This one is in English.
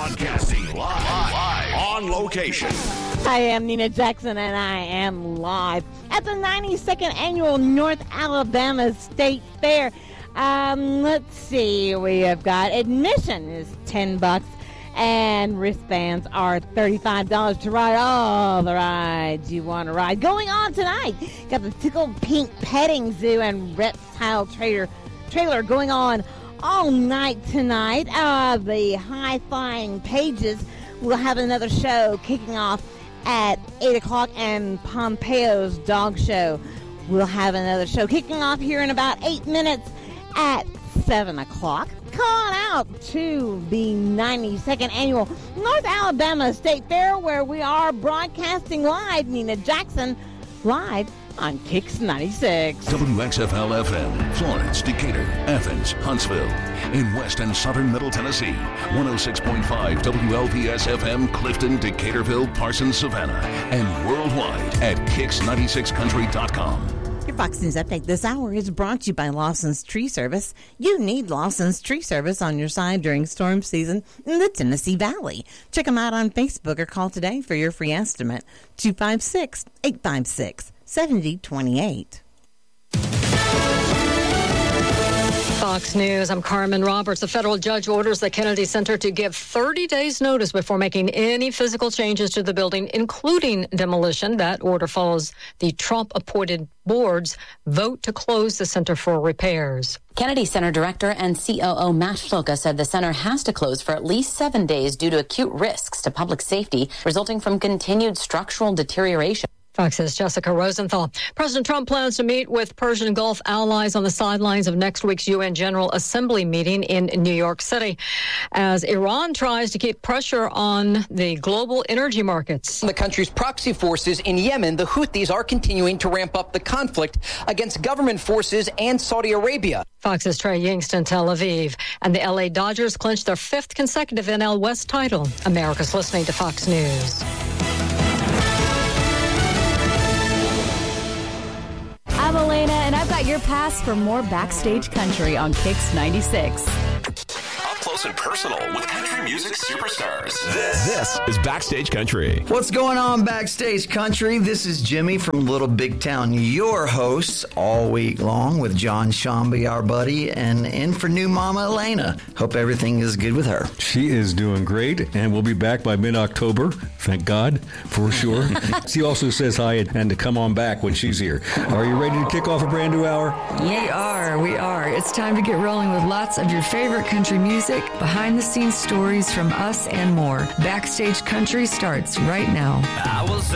Broadcasting live on location. I am Nina Jackson, and I am live at the 92nd Annual North Alabama State Fair. Let's see, we have got admission is $10, and wristbands are $35 to ride all the rides you want to ride. Going on tonight, got the Tickle Pink Petting Zoo and Reptile Trailer going on all night tonight. The High Flying Pages will have another show kicking off at 8 o'clock, and Pompeo's Dog Show will have another show kicking off here in about 8 minutes at 7 o'clock. Come on out to the 92nd Annual North Alabama State Fair, where we are broadcasting live. Nina Jackson, live on Kicks 96. WXFL FM, Florence, Decatur, Athens, Huntsville. In West and Southern Middle Tennessee, 106.5 WLPS FM, Clifton, Decaturville, Parsons, Savannah, and worldwide at Kicks96country.com. Your Fox News Update this hour is brought to you by Lawson's Tree Service. You need Lawson's Tree Service on your side during storm season in the Tennessee Valley. Check them out on Facebook or call today for your free estimate, 256-856-7028. Fox News, I'm Carmen Roberts. A federal judge orders the Kennedy Center to give 30 days notice before making any physical changes to the building, including demolition. That order follows the Trump-appointed board's vote to close the center for repairs. Kennedy Center Director and COO Matt Shloka said the center has to close for at least 7 days due to acute risks to public safety resulting from continued structural deterioration. Fox's Jessica Rosenthal. President Trump plans to meet with Persian Gulf allies on the sidelines of next week's UN General Assembly meeting in New York City as Iran tries to keep pressure on the global energy markets. The country's proxy forces in Yemen, the Houthis, are continuing to ramp up the conflict against government forces and Saudi Arabia. Fox's Trey Yingst in Tel Aviv. And the LA Dodgers clinched their 5th consecutive NL West title. America's listening to Fox News. I'm Elena, and I've got your pass for more Backstage Country on Kicks 96. Up close and personal with country music superstars. This is Backstage Country. What's going on, Backstage Country? This is Jimmy from Little Big Town, your host all week long with John Shambi, our buddy, and in for new Mama Elena. Hope everything is good with her. She is doing great, and we'll be back by mid-October, thank God, for sure. She also says hi and to come on back when she's here. Are you ready to kick off a brand new hour? We are. It's time to get rolling with lots of your favorite country music, behind-the-scenes stories from us, and more. Backstage Country starts right now. I was